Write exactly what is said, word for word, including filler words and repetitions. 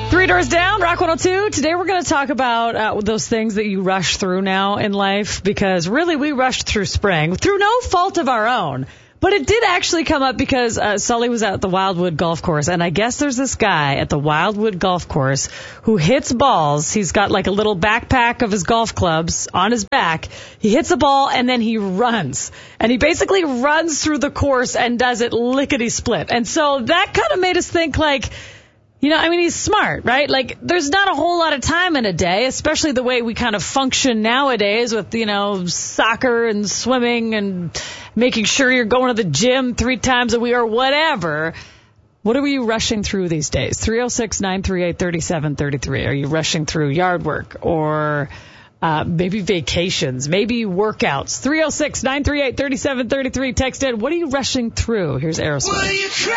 Three Doors Down, Rock one oh two. Today we're going to talk about uh, those things that you rush through now in life, because really we rushed through spring through no fault of our own. But it did actually come up because uh, Sully was at the Wildwood Golf Course, and I guess there's this guy at the Wildwood Golf Course who hits balls. He's got like a little backpack of his golf clubs on his back. He hits a ball, and then he runs. And he basically runs through the course and does it lickety-split. And so that kind of made us think, like, you know, I mean, he's smart, right? Like, there's not a whole lot of time in a day, especially the way we kind of function nowadays with, you know, soccer and swimming and making sure you're going to the gym three times a week or whatever. What are you rushing through these days? three oh six, nine three eight, three seven three three. Are you rushing through yard work or uh, maybe vacations, maybe workouts? three oh six, nine three eight, three seven three three. Text in. What are you rushing through? Here's Aerosmith.